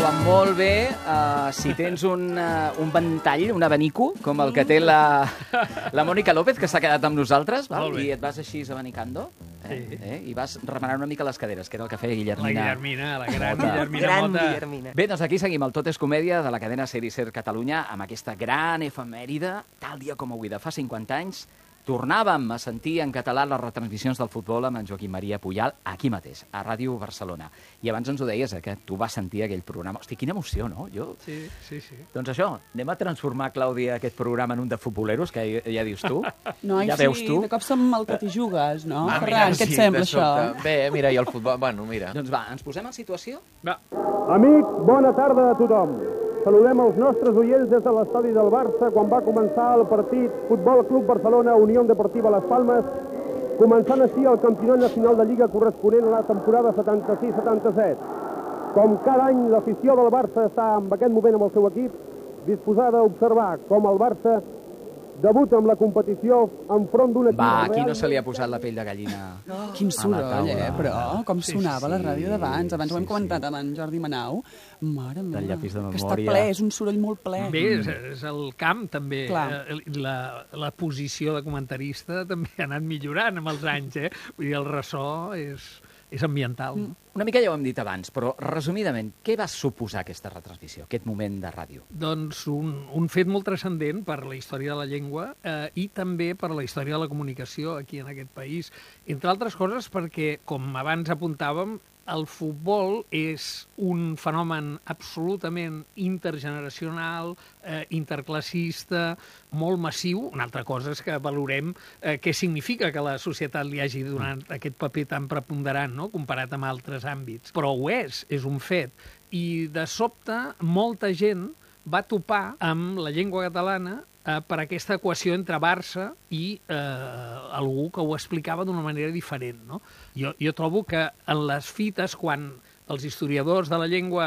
va molt bé si tens un ventall, un abanico, com el que té la Mònica López, que s'ha quedat amb nosaltres, val? I et vas així abanicando, i vas remenant una mica les caderes, que era el que feia Guillermina. La gran Guillermina Mota. Bé, doncs aquí seguim el Tot és Comèdia de la cadena Ser Catalunya amb aquesta gran efemèride, tal dia com avui de fa 50 anys, tornàvem a sentir en català les retransmissions del futbol amb en Joaquim Maria Pujal aquí mateix, a Ràdio Barcelona. I abans ens ho deies, que tu vas sentir aquell programa. Hosti, quina emoció, no? Sí. Doncs això, anem a transformar, Clàudia, aquest programa en un de futboleros, que ja dius tu. No, ja veus tu. De cop som el que t'hi jugues, no? Ferran, què et sembla, això? Bé, mira, i el futbol... Bueno, mira. Doncs va, ens posem en situació? Va. Amics, bona tarda a tothom. Saludem els nostres oients des de l'estadi del Barça quan va començar el partit Futbol Club Barcelona Unió Deportiva Las Palmes, començant així el campionat nacional de Lliga corresponent a la temporada 76-77. Com cada any, l'afició del Barça està en aquest moment amb el seu equip, disposada a observar com el Barça debuta amb la competició enfront d'un equip... Va, aquí no se li ha posat la pell de gallina. Quin soroll, però com sonava la ràdio d'abans. Abans ho hem comentat amb en Jordi Manau. Mare meva, del llapis de memòria. Que està ple, és un soroll molt ple. Bé, és el camp, també. La posició de comentarista també ha anat millorant amb els anys, Vull dir, el ressò és ambiental. Una mica ja ho hem dit abans, però resumidament, què va suposar aquesta retransmissió, aquest moment de ràdio? Doncs un fet molt transcendent per la història de la llengua i també per la història de la comunicació aquí en aquest país. Entre altres coses perquè, com abans apuntàvem, el futbol és un fenomen absolutament intergeneracional, interclassista, molt massiu. Una altra cosa és que valorem què significa que la societat li hagi donat aquest paper tan preponderant, no?, comparat amb altres àmbits. Però ho és un fet. I de sobte, molta gent va topar amb la llengua catalana per aquesta equació entre Barça i algú que ho explicava d'una manera diferent, no? Jo trobo que en les fites, quan els historiadors de la llengua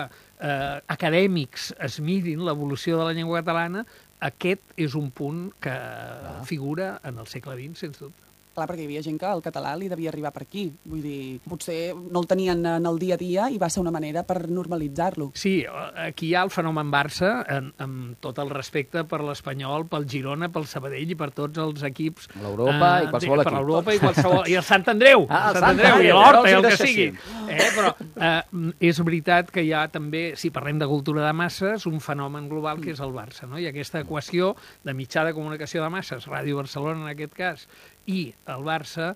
acadèmics es mirin l'evolució de la llengua catalana, aquest és un punt que figura en el segle XX, sens dubte. Clar, perquè hi havia gent que el català li devia arribar per aquí. Vull dir, potser no el tenien en el dia a dia i va ser una manera per normalitzar-lo. Sí, aquí hi ha el fenomen Barça, amb tot el respecte per l'Espanyol, pel Girona, pel Sabadell i per tots els equips... L'Europa i qualsevol equip. Per l'Europa i qualsevol... I el Sant Andreu! El Sant Andreu i l'Horta i el que sigui. Però és veritat que hi ha també, si parlem de cultura de masses, un fenomen global que és el Barça, no? I aquesta equació de mitjà de comunicació de masses, Ràdio Barcelona en aquest cas, i el Barça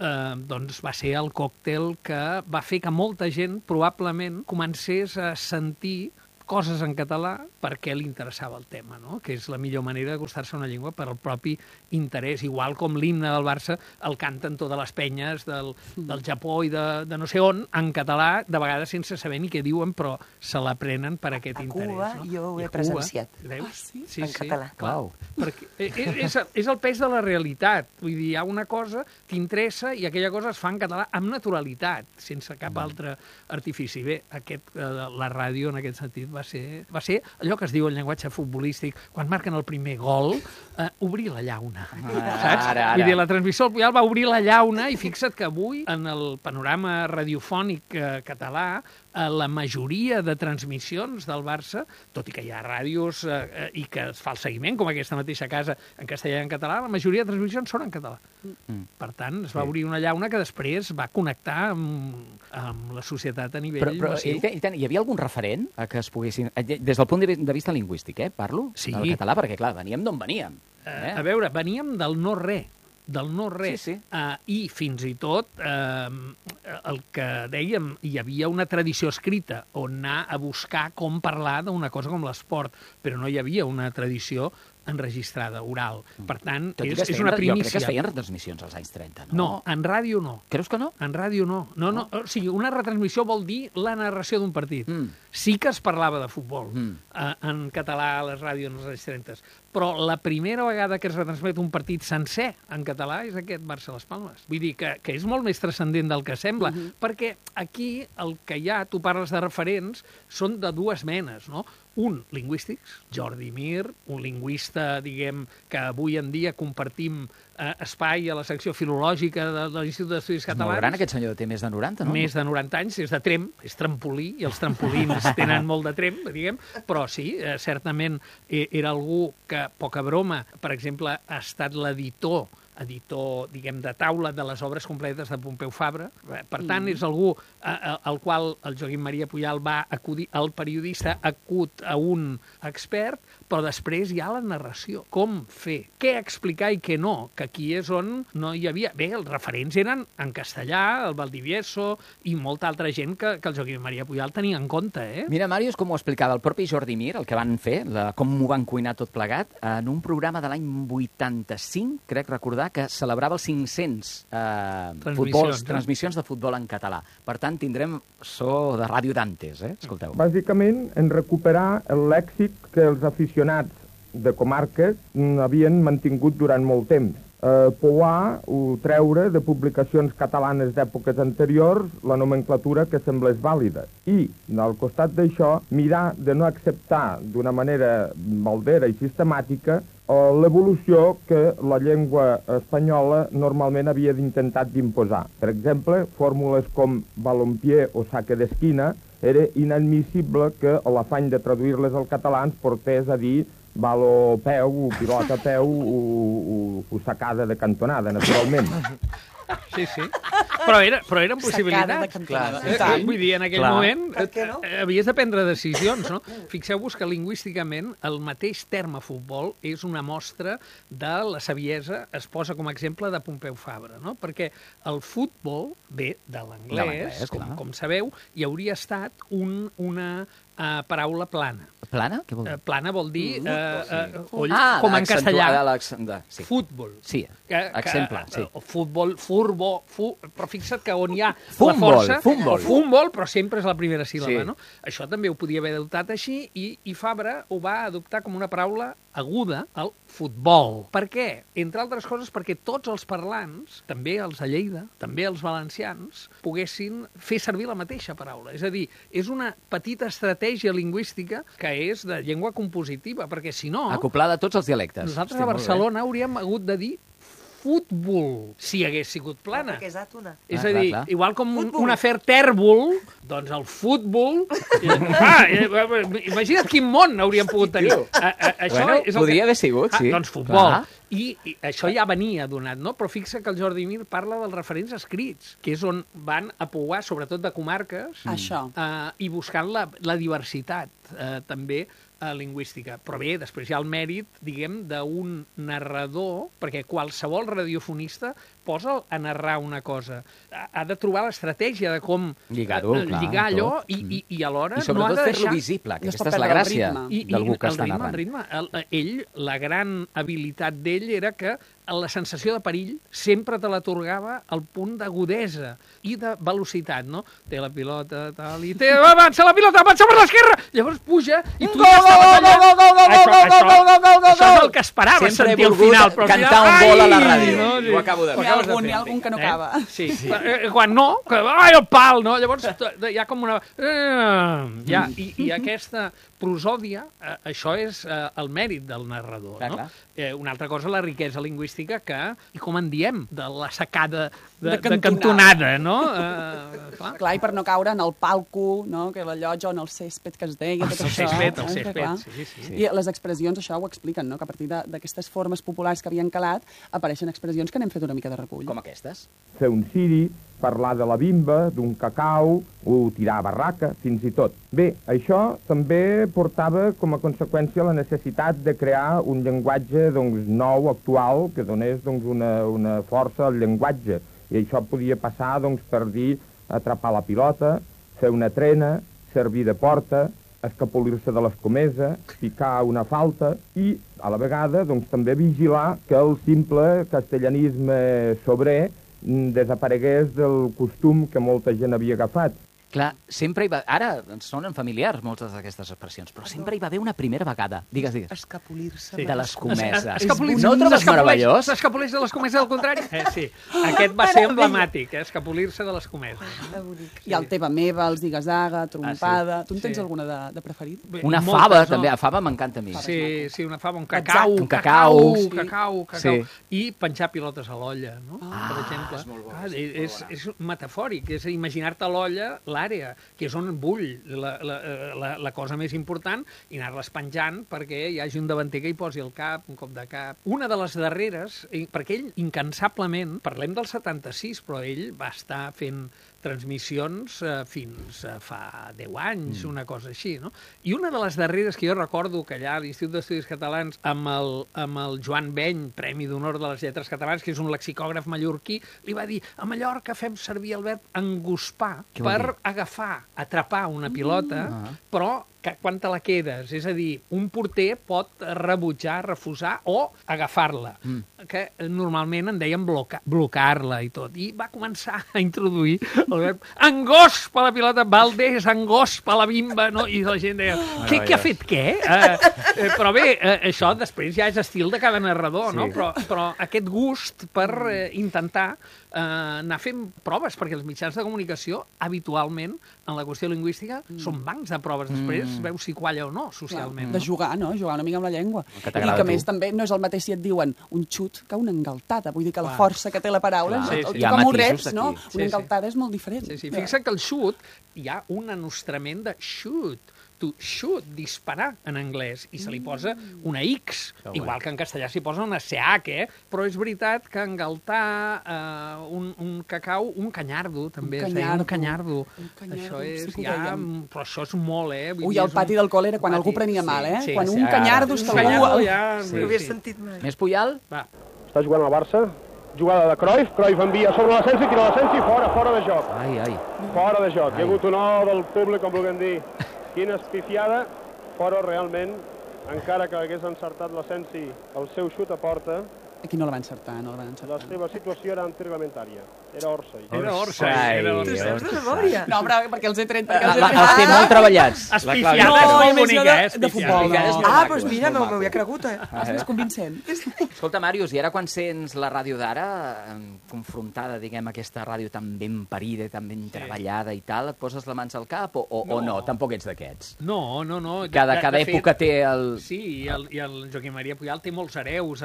doncs va ser el còctel que va fer que molta gent probablement comencés a sentir coses en català perquè li interessava el tema, no? Que és la millor manera d'acostar-se a una llengua per al propi interès. Igual com l'himne del Barça el canten totes les penyes del Japó i de no sé on, en català, de vegades sense saber ni què diuen, però se l'aprenen per aquest interès. A Cuba jo ho he presenciat. Veus? Sí, en català. Clau. Perquè és el pes de la realitat. Vull dir, hi ha una cosa, t'interessa i aquella cosa es fa en català amb naturalitat, sense cap altre artifici. Bé, la ràdio en aquest sentit va ser allò que es diu en llenguatge futbolístic, quan marquen el primer gol, obrir la llauna. Saps? Vull dir, la transmissió del Puyal va obrir la llauna i fixa't que avui, en el panorama radiofònic català, la majoria de transmissions del Barça, tot i que hi ha ràdios i que es fa el seguiment, com aquesta mateixa casa en castellà i en català, la majoria de transmissions són en català. Per tant, es va obrir una llauna que després va connectar amb la societat a nivell massiu. Hi havia algun referent a que es poguessin... Des del punt de vista lingüístic, parlo? Sí. Del català, perquè, clar, veníem d'on veníem. A veure, veníem del no-res. Del no-res. Sí. I fins i tot el que dèiem, hi havia una tradició escrita on anar a buscar com parlar d'una cosa com l'esport, però no hi havia una tradició enregistrada, oral. Per tant, és una primícia. Jo crec que es feien retransmissions als anys 30, no? No, en ràdio no. Creus que no? En ràdio no. No. O sigui, una retransmissió vol dir la narració d'un partit. Sí que es parlava de futbol en català a les ràdios als anys 30, però la primera vegada que es retransmet un partit sencer en català és aquest Barça-Las Palmes. Vull dir que és molt més transcendent del que sembla, perquè aquí el que hi ha, tu parles de referents, són de dues menes, no? Un, lingüístics, Jordi Mir, un lingüista aquesta, diguem, que avui en dia compartim espai a la secció filològica de l'Institut d'Estudis Catalans. Molt gran, aquest senyor té més de 90, no? Més de 90 anys, és de Tremp, és trampolí, i els trampolins tenen molt de Tremp, diguem, però sí, certament era algú que, poca broma, per exemple, ha estat l'editor, diguem, de taula de les obres completes de Pompeu Fabra. Per tant, és algú al qual el Joaquim Maria Pujal va acudir, el periodista acut a un expert, però després hi ha la narració. Com fer? Què explicar i què no? Que aquí és on no hi havia... Bé, els referents eren en castellà, el Valdivieso i molta altra gent que el Joaquim Maria Pujal tenia en compte, eh? Mira, Màrius, com ho explicava el propi Jordi Mir, el que van fer, com m'ho van cuinar tot plegat, en un programa de l'any 85, crec recordar, que celebrava els 500 transmissions de futbol en català. Per tant, tindrem so de Ràdio Dantes, escolteu. Bàsicament, en recuperar l'èxit que els aficionats de comarques havien mantingut durant molt temps. Pouar o treure de publicacions catalanes d'èpoques anteriors la nomenclatura que semblés vàlida. I, al costat d'això, mirar de no acceptar d'una manera maldera i sistemàtica l'evolució que la llengua espanyola normalment havia intentat d'imposar. Per exemple, fórmules com balompié o saque d'esquina era inadmissible que l'afany de traduir-les al català ens portés a dir balo peu, o pilota peu, o sacada de cantonada, naturalment. Sí, sí. Però eren possibilitats. Vull dir, en aquell moment havies de prendre decisions, no? Fixeu-vos que lingüísticament el mateix terme futbol és una mostra de la saviesa, es posa com a exemple de Pompeu Fabra, no? Perquè el futbol ve de l'anglès, com sabeu, i hauria estat una paraula plana. Plana? Què vol dir? Plana vol dir, com en castellà, futbol. Sí, exemple, sí. Futbol, furbo, però fixa't que on hi ha la força... Futbol, però sempre és la primera síl·laba, no? Això també ho podia haver adoptat així, i Fabra ho va adoptar com una paraula aguda, el futbol. Per què? Entre altres coses perquè tots els parlants, també els de Lleida, també els valencians, poguessin fer servir la mateixa paraula. És a dir, és una petita estratègia lingüística que és de llengua compositiva, perquè si no... Acoplada a tots els dialectes. Nosaltres a Barcelona hauríem hagut de dir futbol, si hagués sigut plana. Perquè és àtona. És a dir, igual com un afer tèrbol, doncs el futbol... Imagina't quin món hauríem pogut tenir. Podria haver sigut, sí. Doncs futbol. I això ja venia donat, no? Però fixa que el Jordi Mir parla dels referents escrits, que és on van a pouar, sobretot de comarques, i buscant la diversitat, també, lingüística. Però bé, després hi ha el mèrit, diguem, d'un narrador, perquè qualsevol radiofonista posa a narrar una cosa. Ha de trobar l'estratègia de com lligar allò i alhora i sobretot fer-lo visible, que aquesta és la gràcia d'algú que està narrant. La gran habilitat d'ell era que la sensació de perill sempre te l'atorgava al punt d'agudesa i de velocitat, no? Té la pilota, tal, i avança la pilota, avança per l'esquerra! Llavors puja i tu ja estaves allà... Això és el que esperava sentir al final. Sempre he volgut cantar un gol a la ràdio. Ho acabo de fer. N'hi ha algun que no acaba. Sí. Quan no, ai, el pal, no? Llavors hi ha com una... I aquesta prosòdia, això és el mèrit del narrador, no? Una altra cosa, la riquesa lingüística i com en diem, de la sacada de cantonada, no? Clar, i per no caure en el palco, no? Que la llotja o en el césped que es deia, tot això. El césped, sí. I les expressions, això ho expliquen, no? Que a partir d'aquestes formes populars que havien calat, apareixen expressions que n'hem fet una mica de recull. Com aquestes? Fer un ciri, parlar de la bimba, d'un cacau, o tirar a barraca, fins i tot. Bé, això també portava com a conseqüència la necessitat de crear un llenguatge nou, actual, que donés una força al llenguatge. I això podia passar per dir atrapar la pilota, fer una trena, servir de porta, escapolir-se de l'escomesa, picar una falta i, a la vegada, també vigilar que el simple castellanisme sobrer desaparegués del costum que molta gent havia agafat. Clar, sempre hi va... Ara ens sonen familiars moltes d'aquestes expressions, però sempre hi va haver una primera vegada. Digues. Escapolir-se. De l'escomesa. No ho trobes meravellós? S'escapoleix de l'escomesa, al contrari? Sí. Aquest va ser emblemàtic, escapolir-se de l'escomesa. I el teva meva, els digues-daga, trompada... Tu en tens alguna de preferit? Una fava, també. A fava m'encanta a mi. Sí, una fava, un cacau. Un cacau. Cacau. Sí. I penjar pilotes a l'olla, no? Per exemple. És molt bo. És metafòric, és imaginar-te a l'olla l'àrea, que és on bull la cosa més important, i anar-les penjant perquè hi hagi un davanter que hi posi el cap, un cop de cap. Una de les darreres, perquè ell incansablement, parlem del 76, però ell va estar fent transmissions fins fa 10 anys, una cosa així, no? I una de les darreres que jo recordo que allà a l'Institut d'Estudis Catalans amb el Joan Beny, Premi d'Honor de les Lletres Catalanes, que és un lexicògraf mallorquí, li va dir: a Mallorca fem servir el verb enguspar per agafar, atrapar una pilota, però quan te la quedes. És a dir, un porter pot rebutjar, refusar o agafar-la, que normalment en deien blocar-la i tot. I va començar a introduir el verb engospa la pilota, Valdés, engospa la bimba, no? I la gent deia, què ha fet què? Però bé, això després ja és estil de cada narrador, no? Però aquest gust per intentar anar fent proves, perquè els mitjans de comunicació habitualment en la qüestió lingüística són bancs de proves. Després veus si qualla o no socialment. De jugar, no? Jugar una mica amb la llengua. Que I que a més també no és el mateix si et diuen un xut que una engaltada. Vull dir que la força que té la paraula, tu com ho reps, no? Una engaltada és molt diferent. Sí. Fixa't que el shoot hi ha un anostrament de shoot. To shoot, disparar en anglès, i se li posa una X, igual que en castellà s'hi posa una CH, però és veritat que engaltar un cacau, un canyardo, també es deia, un canyardo. Això és, però això és molt, Ui, al pati del col·le era quan algú prenia mal, Quan un canyardo està algú... No havia sentit mai. Més Puyal? Va. Està jugant al Barça, jugada de Cruyff envia sobre l'Asensi, tira l'Asensi, fora de joc. Ai. Fora de joc. Hi ha hagut un o del públic, com vulguem dir. Quina espifiada, però realment, encara que hagués encertat l'Asensi el seu xut a porta, Aquí no la van encertar, la seva situació era antirreglamentària. Era Orsay. Tu saps de memòria? No, però perquè els he tret... Els té molt treballats. Espifiada No, és molt més bonica, de futbol, no. Doncs mira, m'ho havia cregut, És més convincent. Escolta, Màrius, i ara quan sents la ràdio d'ara, confrontada, diguem, aquesta ràdio tan ben parida, tan ben treballada i tal, et poses les mans al cap o no? Tampoc ets d'aquests. No. Cada època té el... Sí, i el Joaquim Maria Pujal té molts hereus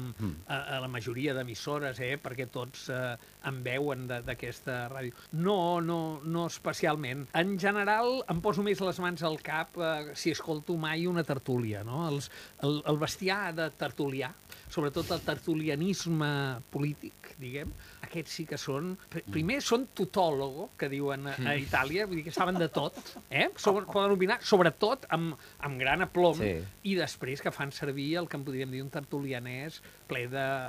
a la majoria d'emissores, perquè tots en veuen d'aquesta ràdio. No especialment. En general, em poso més les mans al cap si escolto mai una tertúlia, no? El bestiar de tertulià, sobretot el tertulianisme polític, diguem, aquests sí que són... Primer són tutòlogo, que diuen a Itàlia, vull dir que saben de tot, poden opinar, sobretot amb gran aplom, i després que fan servir el que en podríem dir un tertulianès ple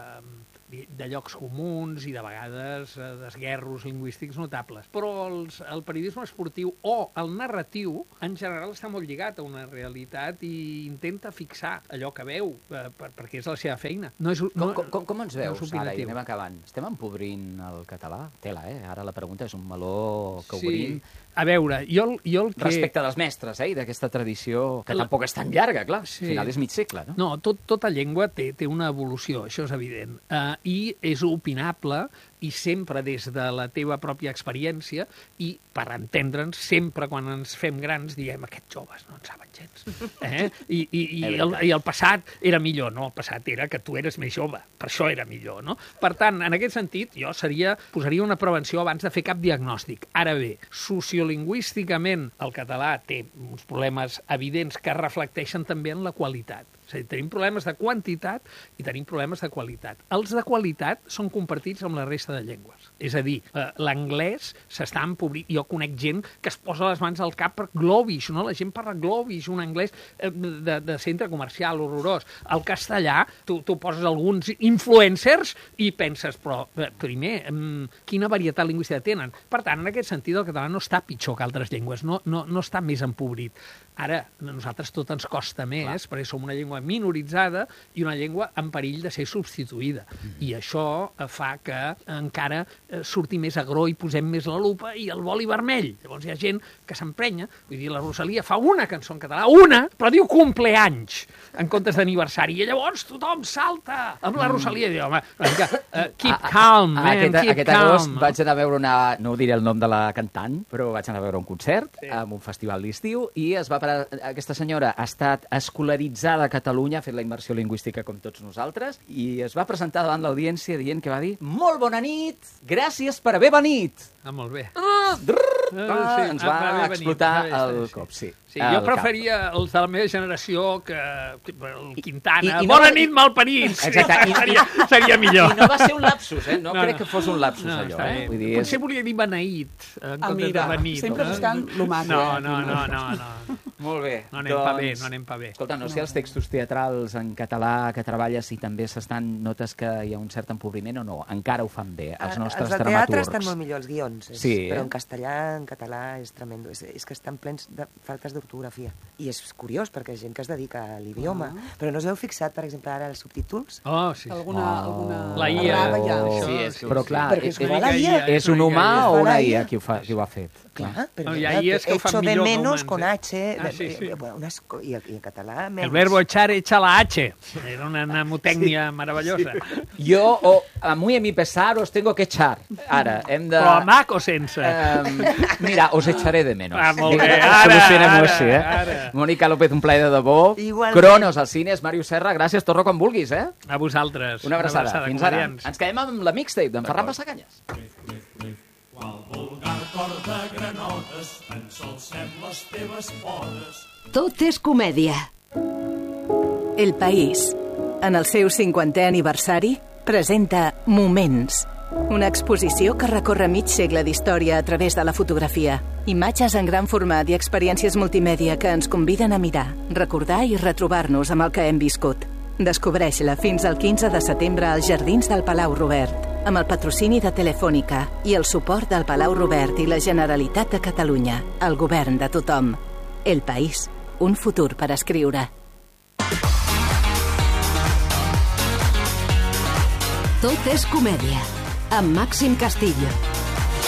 de llocs comuns i de vegades d'esguerros lingüístics notables. Però el periodisme esportiu o el narratiu en general està molt lligat a una realitat i intenta fixar allò que veu, perquè és la seva feina. Com ens veus ara? I anem acabant. Estem empobrint el català? Tela, Ara la pregunta és un meló que obrim. A veure, jo el que... Respecte dels mestres, i d'aquesta tradició, que tampoc és tan llarga, clar. Al final és mig segle, no? No, tota llengua té una evolució, això és evident. I és opinable, i sempre des de la teva pròpia experiència, i per entendre'ns, sempre quan ens fem grans diem aquests joves no en saben gens. I el passat era millor, no? El passat era que tu eres més jove, per això era millor, no? Per tant, en aquest sentit, jo posaria una prevenció abans de fer cap diagnòstic. Ara bé, sociolingüísticament el català té uns problemes evidents que reflecteixen també en la qualitat. És a dir, tenim problemes de quantitat i tenim problemes de qualitat. Els de qualitat són compartits amb la resta de llengües. És a dir, l'anglès s'està empobrint. Jo conec gent que es posa les mans al cap per Globish, no? La gent parla Globish, un anglès de centre comercial horrorós. El castellà, tu poses alguns influencers i penses, però primer, quina varietat lingüística tenen? Per tant, en aquest sentit, el català no està pitjor que altres llengües, no està més empobrit. Ara, a nosaltres tot ens costa més, perquè som una llengua minoritzada i una llengua en perill de ser substituïda. I això fa que encara surti més agró i posem més la lupa i el boli vermell. Llavors hi ha gent que s'emprenya. Vull dir, la Rosalia fa una cançó en català, una, però diu cumpleanys en comptes d'aniversari. I llavors tothom salta amb la Rosalia i diu, home, keep calm, man, keep Aquest calm. agost vaig anar a veure no diré el nom de la cantant, però vaig anar a veure un concert en un festival d'estiu i aquesta senyora ha estat escolaritzada a Catalunya, ha fet la immersió lingüística com tots nosaltres, i es va presentar davant l'audiència dient que va dir molt bona nit, gràcies per haver venit. Molt bé. Ens va explotar el cop, sí. Sí, jo preferia els de la meva generació que el Quintana. I Bona nit, malparits! Exacte. Seria millor. I no va ser un lapsus, No crec que fos un lapsus, allò. Vull dir, potser volia dir beneït, en comptes de benit. Sempre buscant l'humà. No. Molt bé. No anem pa bé. Escolta, no sé els textos teatrals en català que treballes si també notes que hi ha un cert empobriment o no. Encara ho fan bé, els nostres dramaturgs. Els de teatre estan molt millor, els guions. Sí. Però en castellà, en català, és tremendo. És que estan plens de faltes d'ortografia. I és curiós, perquè és gent que es dedica a l'idioma. Però no us heu fixat, per exemple, ara els subtítols? Oh, sí. Alguna la IA. Però clar, és un humà o una IA qui ho ha fet? Clar, però hi ha IAs que ho fan millor de menos que con humans. H. I en català... El verbo echar echa la H. Era una mnemotècnia meravellosa. Jo, a muy a mi pesar, os tengo que echar. Ara, hem de... Però amb H o sense? Mira, os echaré de menos. Molt bé, ara. Mónica López, un plaer de debò. Igualment. Cronos, al cines. Màrius Serra, gràcies. Torno quan vulguis, A vosaltres. Una abraçada. Fins ara. Ens quedem amb la mixtape d'en Ferran Passacanyes. Qual vulgar cor de granotes ensalcem les teves podes. Tot és comèdia. El País, en el seu 50è aniversari, presenta Moments, una exposició que recorre mig segle d'història a través de la fotografia. Imatges en gran format i experiències multimèdia que ens conviden a mirar, recordar i retrobar-nos amb el que hem viscut. Descobreix-la fins al 15 de setembre als Jardins del Palau Robert, amb el patrocini de Telefònica i el suport del Palau Robert i la Generalitat de Catalunya, el govern de tothom. El País, un futur per escriure. Tot és comèdia, amb Màxim Castillo.